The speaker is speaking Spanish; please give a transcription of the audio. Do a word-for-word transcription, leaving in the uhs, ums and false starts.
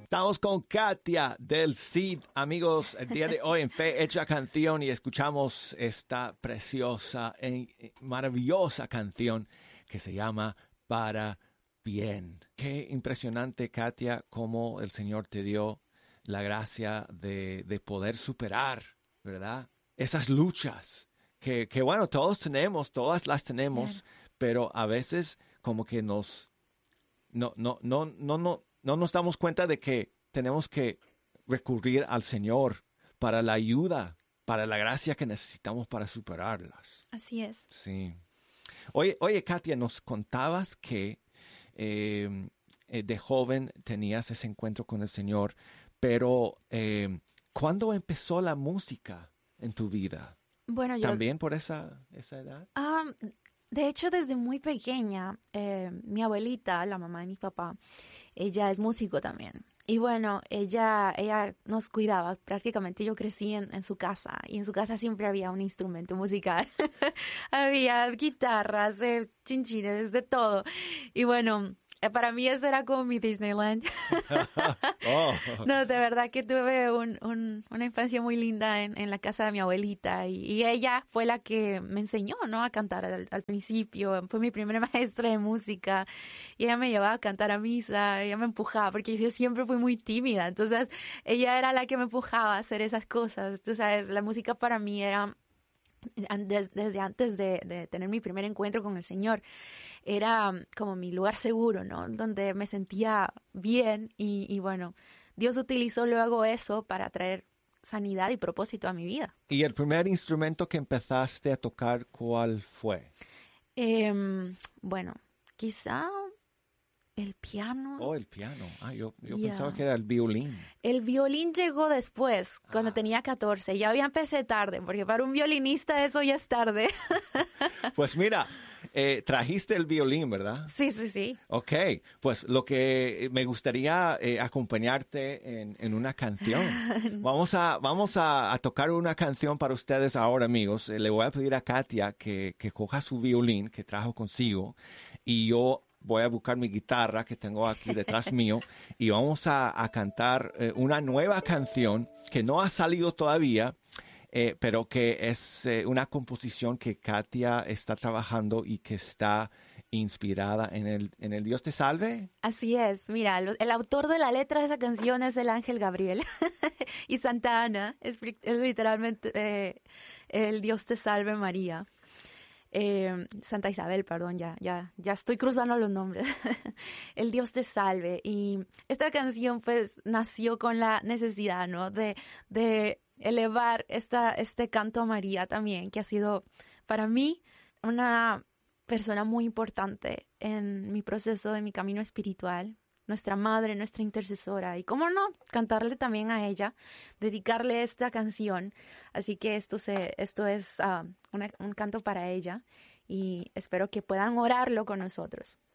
Estamos con Katia del C I D, amigos, el día de hoy en Fe Hecha Canción, y escuchamos esta preciosa e maravillosa canción que se llama Para Bien. Qué impresionante, Katia, cómo el Señor te dio la gracia de, de poder superar, ¿verdad? Esas luchas que, que, bueno, todos tenemos, todas las tenemos, yeah. pero a veces como que nos, no, no, no, no, no, no nos damos cuenta de que tenemos que recurrir al Señor para la ayuda, para la gracia que necesitamos para superarlas. Así es. Sí. Oye, oye, Katia, nos contabas que eh, eh, de joven tenías ese encuentro con el Señor, pero eh, ¿cuándo empezó la música en tu vida? Bueno, yo... ¿También por esa, esa edad? Um, de hecho, desde muy pequeña, eh, mi abuelita, la mamá de mi papá, ella es músico también. Y bueno, ella ella nos cuidaba. Prácticamente yo crecí en, en su casa. Y en su casa siempre había un instrumento musical. Había guitarras, eh, chinchines, de todo. Y bueno, para mí eso era como mi Disneyland. oh. No, de verdad que tuve un, un, una infancia muy linda en, en la casa de mi abuelita. Y, y ella fue la que me enseñó, ¿no?, a cantar al, al principio. Fue mi primera maestra de música. Y ella me llevaba a cantar a misa. Ella me empujaba porque yo siempre fui muy tímida. Entonces, ella era la que me empujaba a hacer esas cosas. Tú sabes, la música para mí era... Desde antes de, de tener mi primer encuentro con el Señor, era como mi lugar seguro, ¿no? Donde me sentía bien y, y bueno, Dios utilizó luego eso para traer sanidad y propósito a mi vida. ¿Y el primer instrumento que empezaste a tocar, cuál fue? Eh, bueno, quizá... el piano. Oh, el piano. Ah, yo, yo yeah. pensaba que era el violín. El violín llegó después, cuando ah. tenía catorce. Ya había empecé tarde, porque para un violinista eso ya es tarde. Pues mira, eh, trajiste el violín, ¿verdad? Sí, sí, sí. Ok, pues lo que me gustaría eh, acompañarte en, en una canción. Vamos a, vamos a, a tocar una canción para ustedes ahora, amigos. Eh, le voy a pedir a Katia que, que coja su violín que trajo consigo y yo... voy a buscar mi guitarra que tengo aquí detrás mío y vamos a, a cantar eh, una nueva canción que no ha salido todavía, eh, pero que es eh, una composición que Katia está trabajando y que está inspirada en el, en el Dios te salve. Así es, mira, el autor de la letra de esa canción es el ángel Gabriel y Santa Ana es, es literalmente eh, el Dios te salve María. Eh, Santa Isabel, perdón, ya, ya, ya estoy cruzando los nombres. El Dios te salve. Y esta canción pues nació con la necesidad, ¿no? De, de elevar esta, este canto a María también, que ha sido para mí una persona muy importante en mi proceso, en mi camino espiritual. Nuestra madre, nuestra intercesora. Y cómo no, cantarle también a ella, dedicarle esta canción. Así que esto, se, esto es uh, una, un canto para ella y espero que puedan orarlo con nosotros.